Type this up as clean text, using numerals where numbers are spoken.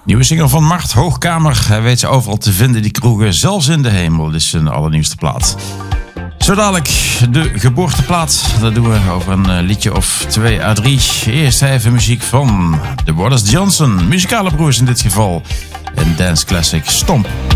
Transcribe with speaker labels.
Speaker 1: Nieuwe single van Mart Hoogkamer. Hij weet ze overal te vinden, die kroegen, zelfs in de hemel. Dit is zijn allernieuwste plaat. Zo dadelijk de geboorteplaat. Dat doen we over een liedje of 2 à 3. Eerst even muziek van de Wallace Johnson. Muzikale broers in dit geval. Een dance classic Stomp.